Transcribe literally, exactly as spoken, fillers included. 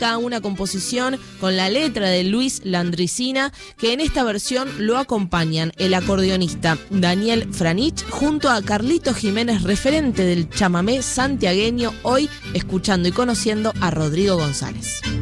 Busca, una composición con la letra de Luis Landricina, que en esta versión lo acompañan el acordeonista Daniel Franich junto a Carlito Jiménez, referente del chamamé santiagueño, hoy escuchando y conociendo a Rodrigo González.